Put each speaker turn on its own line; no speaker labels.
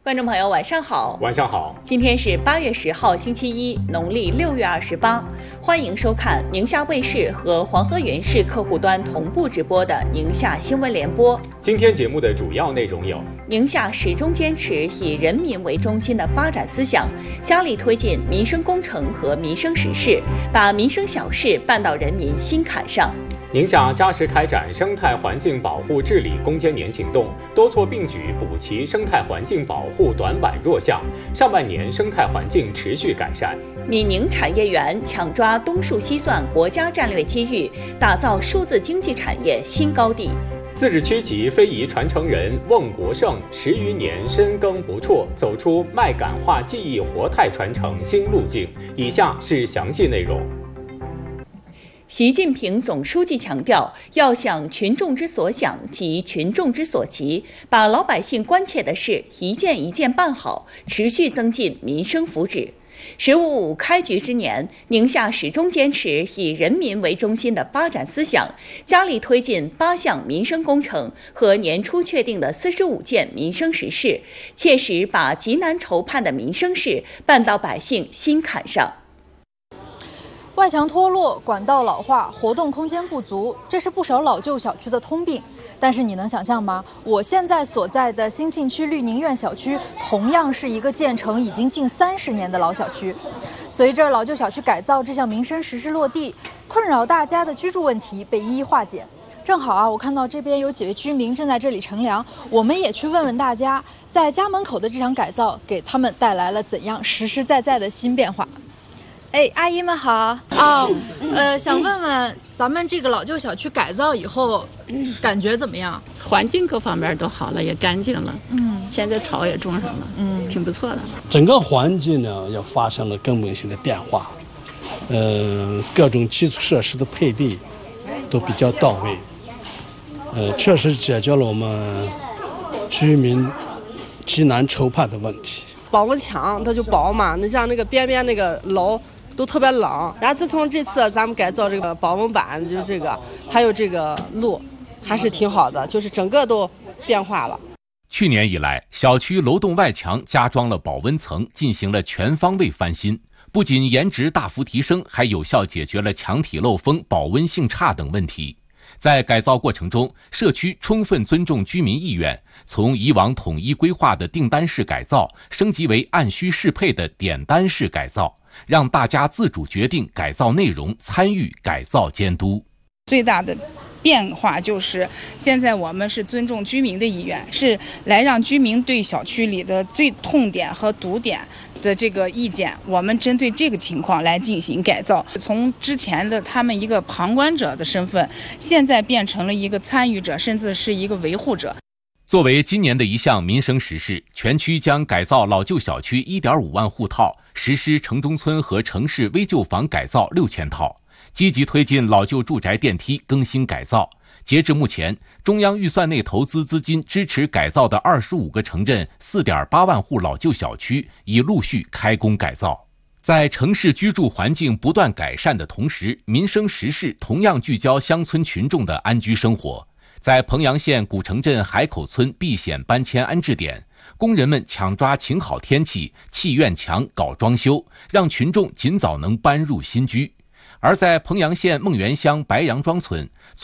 观众朋友，晚上好。
晚上好。
今天是8月10号，星期一，农历6月28。欢迎收看宁夏卫视和黄河源市客户端同步直播的宁夏新闻联播。
今天节目的主要内容有：
宁夏始终坚持以人民为中心的发展思想，加力推进民生工程和民生实事，把民生小事办到人民心坎上。
宁夏扎实开展生态环境保护治理攻坚年行动，多措并举补齐生态环境保护短板弱项，上半年生态环境持续改善。
闽宁产业园抢抓东数西算国家战略机遇，打造数字经济产业新高地。
自治区级非遗传承人瓮国胜10余年深耕不辍，走出麦秆化技艺活态传承新路径。以下是详细内容。
习近平总书记强调，要想群众之所想及群众之所急，把老百姓关切的事一件一件办好，持续增进民生福祉。“15+5”开局之年，宁夏始终坚持以人民为中心的发展思想，加力推进8项民生工程和年初确定的45件民生实事，切实把极难筹盼的民生事办到百姓心坎上。
外墙脱落、管道老化、活动空间不足，这是不少老旧小区的通病。但是你能想象吗？我现在所在的兴庆区绿宁苑小区，同样是一个建成已经近30年的老小区。随着老旧小区改造这项民生实事落地，困扰大家的居住问题被一一化解。正好啊，我看到这边有几位居民正在这里乘凉，我们也去问问大家，在家门口的这场改造给他们带来了怎样实实在在的新变化。阿姨们好啊！想问问咱们这个老旧小区改造以后，感觉怎么样？
环境各方面都好了，也干净了。现在草也种上了，挺不错的。
整个环境呢，也发生了根本性的变化。各种基础设施的配备都比较到位。确实解决了我们居民极难筹盼的问题。
保温墙它就薄嘛，你像那个边边那个楼都特别冷，然后自从这次咱们改造这个保温板，就这个还有这个路还是挺好的，就是整个都变化了。
去年以来，小区楼栋外墙加装了保温层，进行了全方位翻新，不仅颜值大幅提升，还有效解决了墙体漏风、保温性差等问题。在改造过程中，社区充分尊重居民意愿，从以往统一规划的订单式改造升级为按需适配的点单式改造，让大家自主决定改造内容，参与改造监督。
最大的变化就是现在我们是尊重居民的意愿，是来让居民对小区里的最痛点和堵点的这个意见，我们针对这个情况来进行改造。从之前的他们一个旁观者的身份，现在变成了一个参与者，甚至是一个维护者。
作为今年的一项民生实事，全区将改造老旧小区 1.5 万户套，实施城中村和城市危旧房改造6000套，积极推进老旧住宅电梯更新改造。截至目前，中央预算内投资资金支持改造的25个城镇 4.8 万户老旧小区已陆续开工改造。在城市居住环境不断改善的同时，民生实事同样聚焦乡村群众的安居生活。在彭阳县古城镇海口村避险搬迁安置点，工人们抢抓晴好天气，砌院墙、搞装修，让群众尽早能搬入新居。而在彭阳县孟源乡白杨庄村，